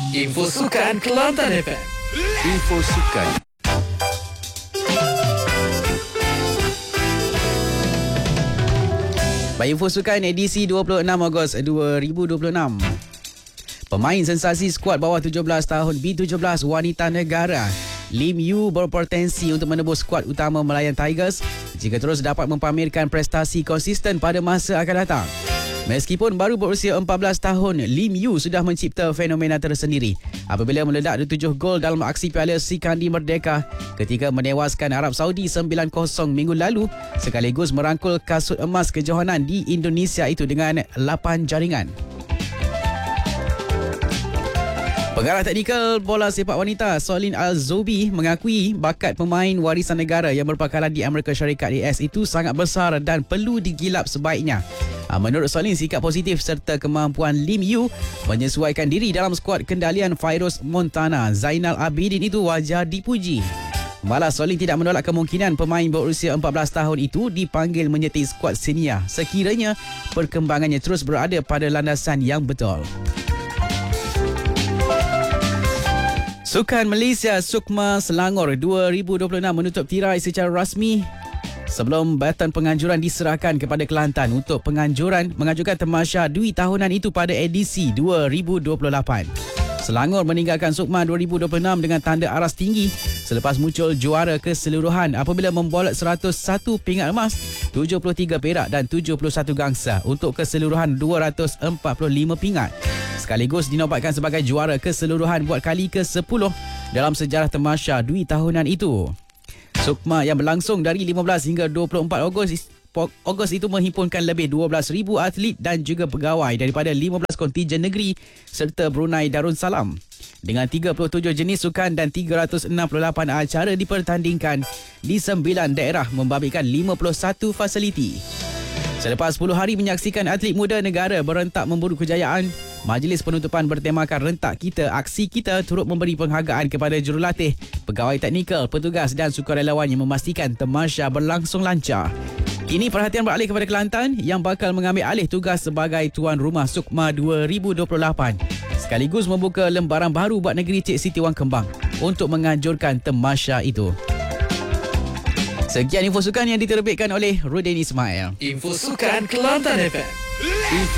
Info Sukan Kelantan FM. Info Sukan. Baik, Info Sukan edisi 26 Ogos 2026. Pemain sensasi skuad bawah 17 tahun B17 wanita negara Lim Yu berpotensi untuk menebus skuad utama Melayan Tigers jika terus dapat mempamerkan prestasi konsisten pada masa akan datang. Meskipun baru berusia 14 tahun, Lim Yu sudah mencipta fenomena tersendiri apabila meledak 7 gol dalam aksi Piala Sikandi Merdeka ketika menewaskan Arab Saudi 9-0 minggu lalu sekaligus merangkul kasut emas kejohanan di Indonesia itu dengan 8 jaringan. Pengarah teknikal bola sepak wanita Solin Al-Zobi mengakui bakat pemain warisan negara yang berpakalan di Amerika Syarikat AS itu sangat besar dan perlu digilap sebaiknya. Menurut Solin, sikap positif serta kemampuan Lim Yu menyesuaikan diri dalam skuad kendalian Fairuz Montana Zainal Abidin itu wajar dipuji. Malah Solin tidak menolak kemungkinan pemain berusia 14 tahun itu dipanggil menyertai skuad senior sekiranya perkembangannya terus berada pada landasan yang betul. Sukan Malaysia Sukma Selangor 2026 menutup tirai secara rasmi sebelum baton penganjuran diserahkan kepada Kelantan untuk mengajukan tamasya Dwi tahunan itu pada edisi 2028. Selangor meninggalkan Sukma 2026 dengan tanda aras tinggi selepas muncul juara keseluruhan apabila membolot 101 pingat emas, 73 perak dan 71 gangsa untuk keseluruhan 245 pingat. Sekaligus dinobatkan sebagai juara keseluruhan buat kali ke-10 dalam sejarah tamasya Dwi tahunan itu. Sukma yang berlangsung dari 15 hingga 24 Ogos itu menghimpunkan lebih 12,000 atlet dan juga pegawai daripada 15 kontijen negeri serta Brunei Darussalam. Dengan 37 jenis sukan dan 368 acara dipertandingkan di 9 daerah membabitkan 51 fasiliti. Selepas 10 hari menyaksikan atlet muda negara berentak memburu kejayaan, majlis penutupan bertemakan Rentak Kita, Aksi Kita turut memberi penghargaan kepada jurulatih, pegawai teknikal, petugas dan sukarelawan yang memastikan tamasya berlangsung lancar. Kini perhatian beralih kepada Kelantan yang bakal mengambil alih tugas sebagai tuan rumah Sukma 2028 sekaligus membuka lembaran baru buat negeri Cik Siti Wang Kembang untuk menganjurkan tamasya itu. Sekian info sukan yang diterbitkan oleh Rudin Ismail. Info Sukan Kelantan FM.